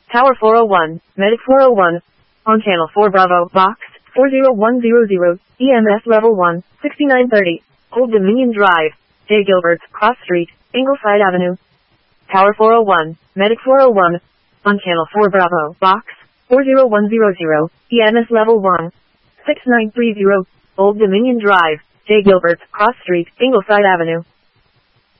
Tower 401, Medic 401, on Channel 4 Bravo, Box 40100, EMS Level 1, 6930, Old Dominion Drive, J. Gilbert's, Cross Street, Ingleside Avenue. Tower 401, Medic 401, on Channel 4 Bravo, Box 40100, EMS Level 1, 6930, Old Dominion Drive, J. Gilbert's, Cross Street, Ingleside Avenue.